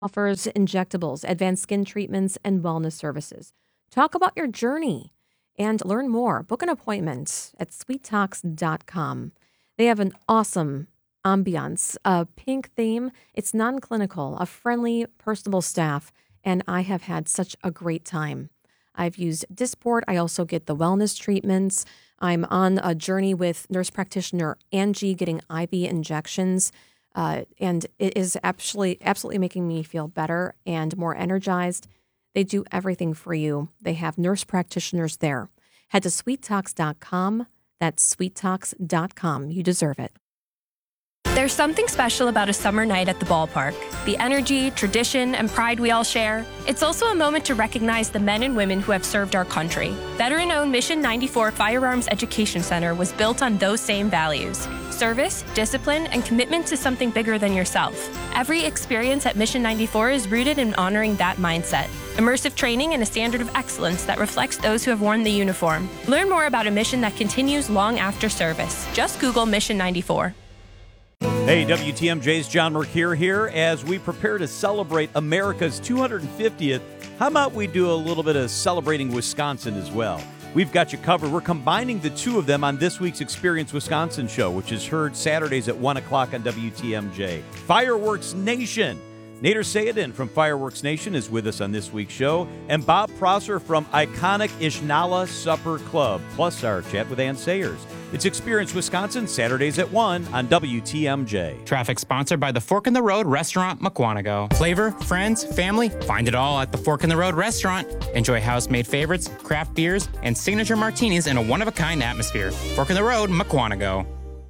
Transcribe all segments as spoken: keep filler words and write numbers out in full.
offers injectables, advanced skin treatments, and wellness services. Talk about your journey and learn more. Book an appointment at sweet talks dot com. They have an awesome ambiance, a pink theme. It's non-clinical, a friendly, personable staff, and I have had such a great time. I've used Dysport. I also get the wellness treatments. I'm on a journey with nurse practitioner Angie getting I V injections, uh, and it is actually absolutely making me feel better and more energized. They do everything for you. They have nurse practitioners there. Head to sweet talks dot com. That's sweet talks dot com. You deserve it. There's something special about a summer night at the ballpark. The energy, tradition, and pride we all share. It's also a moment to recognize the men and women who have served our country. Veteran-owned Mission ninety-four Firearms Education Center was built on those same values. Service, discipline, and commitment to something bigger than yourself. Every experience at Mission ninety-four is rooted in honoring that mindset. Immersive training and a standard of excellence that reflects those who have worn the uniform. Learn more about a mission that continues long after service. Just Google Mission ninety-four. Hey, W T M J's John Mercure here. As we prepare to celebrate America's two hundred fiftieth, how about we do a little bit of celebrating Wisconsin as well? We've got you covered. We're combining the two of them on this week's Experience Wisconsin show, which is heard Saturdays at one o'clock on W T M J. Fireworks Nation. Nader Sayedin from Fireworks Nation is with us on this week's show, and Bob Prosser from iconic Ishnala Supper Club, plus our chat with Ann Sayers. It's Experience Wisconsin, Saturdays at one on W T M J. Traffic sponsored by the Fork in the Road Restaurant, Mukwonago. Flavor, friends, family, find it all at the Fork in the Road Restaurant. Enjoy house-made favorites, craft beers, and signature martinis in a one-of-a-kind atmosphere. Fork in the Road, Mukwonago.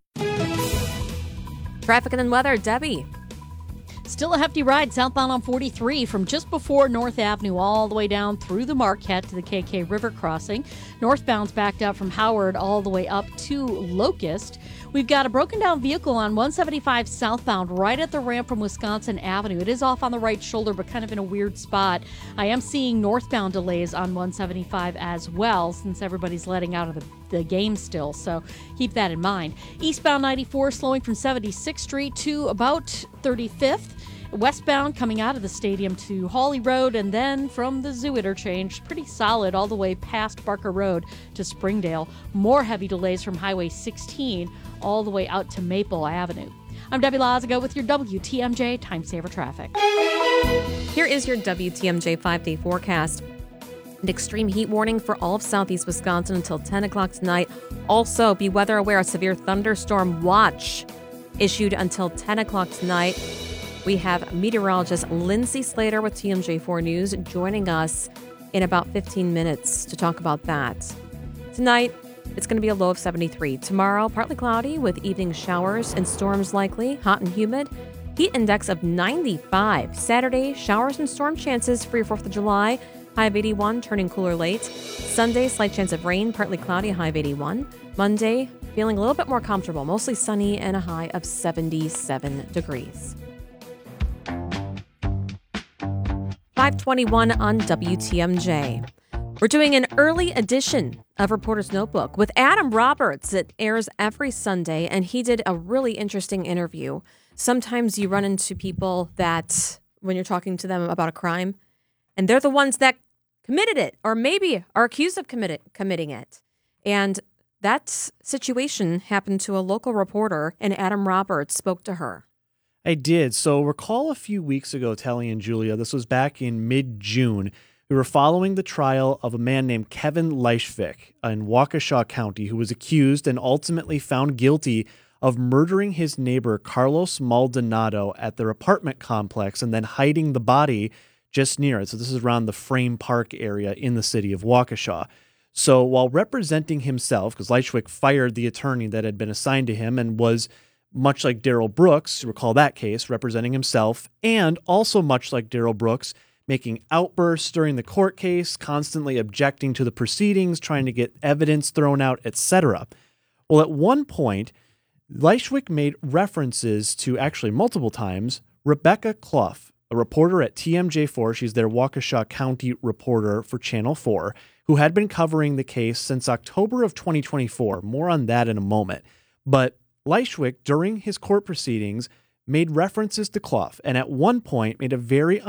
Traffic and weather, Debbie. Still a hefty ride southbound on forty-three from just before North Avenue all the way down through the Marquette to the K K River crossing. Northbound's backed up from Howard all the way up to Locust. We've got a broken down vehicle on one seventy-five southbound right at the ramp from Wisconsin Avenue. It is off on the right shoulder, but kind of in a weird spot. I am seeing northbound delays on one seventy-five as well, since everybody's letting out of the, the game still, so keep that in mind. Eastbound ninety-four slowing from seventy-sixth Street to about thirty-fifth. Westbound coming out of the stadium to Hawley Road, and then from the Zoo interchange, pretty solid all the way past Barker Road to Springdale. More heavy delays from Highway sixteen all the way out to Maple Avenue. I'm Debbie Lazago with your W T M J Time Saver Traffic. Here is your W T M J five-day forecast. An extreme heat warning for all of southeast Wisconsin until ten o'clock tonight. Also, be weather aware, a severe thunderstorm watch issued until ten o'clock tonight. We have meteorologist Lindsay Slater with T M J four News joining us in about fifteen minutes to talk about that. Tonight, it's going to be a low of seventy-three. Tomorrow, partly cloudy with evening showers and storms likely, hot and humid. Heat index of ninety-five. Saturday, showers and storm chances for your fourth of July. High of eighty-one, turning cooler late. Sunday, slight chance of rain, partly cloudy, high of eighty-one. Monday, feeling a little bit more comfortable, mostly sunny and a high of seventy-seven degrees. five twenty-one on W T M J. We're doing an early edition of Reporter's Notebook with Adam Roberts. It airs every Sunday, and he did a really interesting interview. Sometimes you run into people that, when you're talking to them about a crime, and they're the ones that committed it, or maybe are accused of commit- committing it. And that situation happened to a local reporter, and Adam Roberts spoke to her. I did. So recall a few weeks ago, Telly and Julia, this was back in mid-June, we were following the trial of a man named Kevin Leishvik in Waukesha County, who was accused and ultimately found guilty of murdering his neighbor Carlos Maldonado at their apartment complex and then hiding the body just near it. So this is around the Frame Park area in the city of Waukesha. So while representing himself, because Leishvik fired the attorney that had been assigned to him and was, much like Daryl Brooks, recall that case, representing himself, and also much like Daryl Brooks, making outbursts during the court case, constantly objecting to the proceedings, trying to get evidence thrown out, et cetera. Well, at one point, Leishvik made references to, actually multiple times, Rebecca Clough, a reporter at T M J four. She's their Waukesha County reporter for Channel four, who had been covering the case since October of twenty twenty-four. More on that in a moment. But Leishvik, during his court proceedings, made references to Clough, and at one point made a very